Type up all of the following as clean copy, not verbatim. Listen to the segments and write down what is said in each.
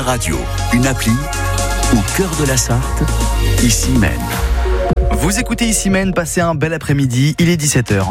radio, une appli, au cœur de la Sarthe, ici Maine. Vous écoutez ici Maine, passez un bel après-midi, il est 17h.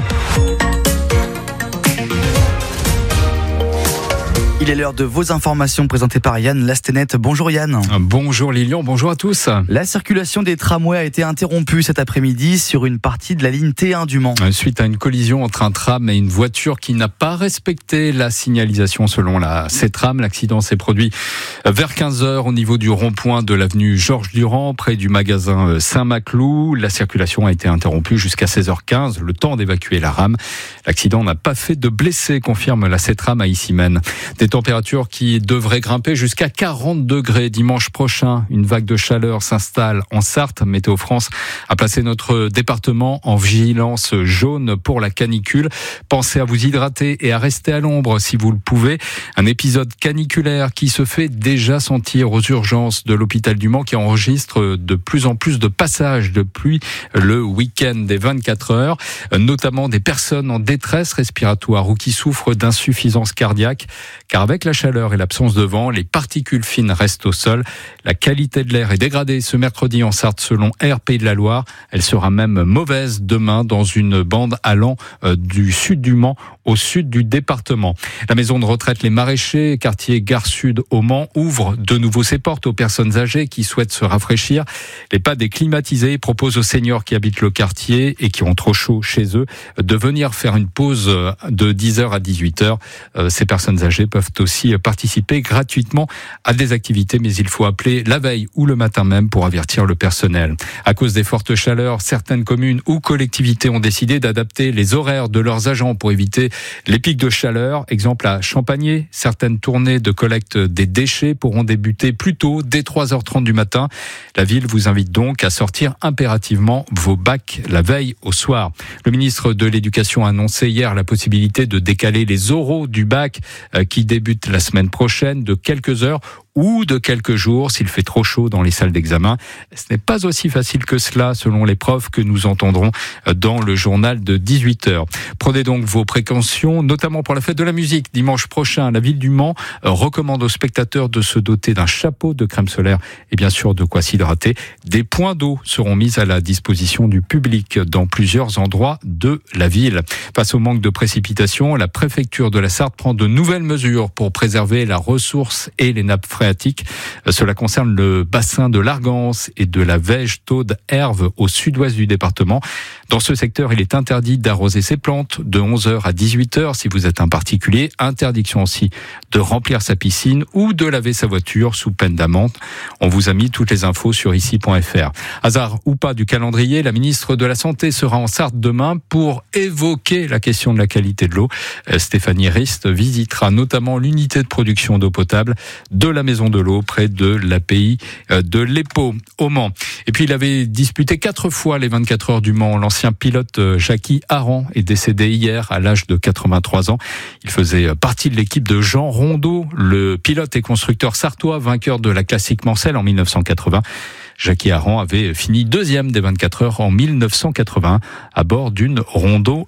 Il est l'heure de vos informations présentées par Yann Lastenet. Bonjour Yann. Bonjour Lilian, bonjour à tous. La circulation des tramways a été interrompue cet après-midi sur une partie de la ligne T1 du Mans. Suite à une collision entre un tram et une voiture qui n'a pas respecté la signalisation selon la CETRAM, l'accident s'est produit vers 15h au niveau du rond-point de l'avenue Georges Durand, près du magasin Saint-Maclou. La circulation a été interrompue jusqu'à 16h15, le temps d'évacuer la rame. L'accident n'a pas fait de blessés, confirme la CETRAM à Issy-Maine. Des températures qui devraient grimper jusqu'à 40 degrés dimanche prochain. Une vague de chaleur s'installe en Sarthe. Météo France a placé notre département en vigilance jaune pour la canicule. Pensez à vous hydrater et à rester à l'ombre si vous le pouvez. Un épisode caniculaire qui se fait déjà sentir aux urgences de l'hôpital du Mans, qui enregistre de plus en plus de passages de pluie le week-end des 24 heures, notamment des personnes en détresse respiratoire ou qui souffrent d'insuffisance cardiaque. Car avec la chaleur et l'absence de vent, les particules fines restent au sol. La qualité de l'air est dégradée ce mercredi en Sarthe selon Air Pays de la Loire. Elle sera même mauvaise demain dans une bande allant du sud du Mans au sud du département. La maison de retraite Les Maraîchers, quartier Gare Sud au Mans, ouvre de nouveau ses portes aux personnes âgées qui souhaitent se rafraîchir. L'EHPAD est climatisé, propose aux seniors qui habitent le quartier et qui ont trop chaud chez eux de venir faire une pause de 10h à 18h. Ces personnes âgées peuvent aussi participer gratuitement à des activités, mais il faut appeler la veille ou le matin même pour avertir le personnel. À cause des fortes chaleurs, certaines communes ou collectivités ont décidé d'adapter les horaires de leurs agents pour éviter les pics de chaleur. Exemple à Champagné, certaines tournées de collecte des déchets pourront débuter plus tôt, dès 3h30 du matin. La ville vous invite donc à sortir impérativement vos bacs la veille au soir. Le ministre de l'Éducation a annoncé hier la possibilité de décaler les oraux du bac qui débute la semaine prochaine de quelques heures ou de quelques jours s'il fait trop chaud dans les salles d'examen. Ce n'est pas aussi facile que cela selon les profs que nous entendrons dans le journal de 18h. Prenez donc vos précautions, notamment pour la fête de la musique. Dimanche prochain, la ville du Mans recommande aux spectateurs de se doter d'un chapeau, de crème solaire et bien sûr de quoi s'hydrater. Des points d'eau seront mis à la disposition du public dans plusieurs endroits de la ville. Face au manque de précipitations, la préfecture de la Sarthe prend de nouvelles mesures pour préserver la ressource et les nappes phréatiques. Cela concerne le bassin de l'Argance et de la Vège-Taude-Herve au sud-ouest du département. Dans ce secteur, il est interdit d'arroser ses plantes de 11h à 18h si vous êtes un particulier. Interdiction aussi de remplir sa piscine ou de laver sa voiture sous peine d'amende. On vous a mis toutes les infos sur ici.fr. Hasard ou pas du calendrier, la ministre de la Santé sera en Sarthe demain pour évoquer la question de la qualité de l'eau. Stéphanie Rist visitera notamment l'unité de production d'eau potable de la Maison de l'eau près de l'API de l'Épau au Mans. Et puis il avait disputé 4 fois les 24 heures du Mans. L'ancien pilote Jackie Aran est décédé hier à l'âge de 83 ans. Il faisait partie de l'équipe de Jean Rondeau, le pilote et constructeur sartois, vainqueur de la classique Mancel en 1980. Jackie Aran avait fini 2e des 24 heures en 1981 à bord d'une Rondeau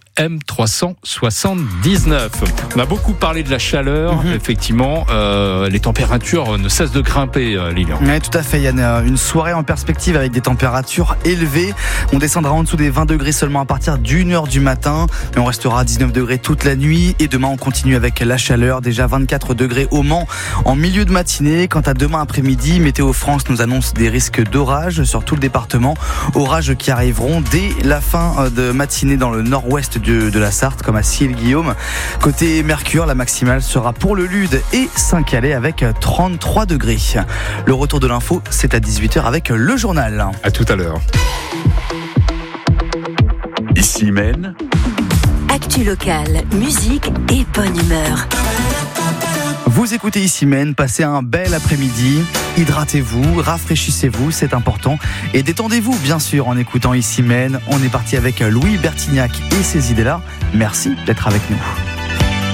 M379. On a beaucoup parlé de la chaleur. Effectivement, les températures ne cessent de grimper, Lilian. Oui, tout à fait, Yann. Une soirée en perspective avec des températures élevées. On descendra en dessous des 20 degrés seulement à partir d'1h du matin. Mais on restera à 19 degrés toute la nuit. Et demain, on continue avec la chaleur. Déjà 24 degrés au Mans en milieu de matinée. Quant à demain après-midi, Météo France nous annonce des risques d'orage sur tout le département. Orages qui arriveront dès la fin de matinée dans le nord-ouest de la Sarthe, comme à Ciel-Guillaume. Côté Mercure, la maximale sera pour le Lude et Saint-Calais avec 33 degrés. Le retour de l'info, c'est à 18h avec le journal. À tout à l'heure. Ici Maine. Actu locale, musique et bonne humeur. Vous écoutez ici Maine, passez un bel après-midi, hydratez-vous, rafraîchissez-vous, c'est important, et détendez-vous bien sûr en écoutant ici Maine. On est parti avec Louis Bertignac et ses idées-là. Merci d'être avec nous.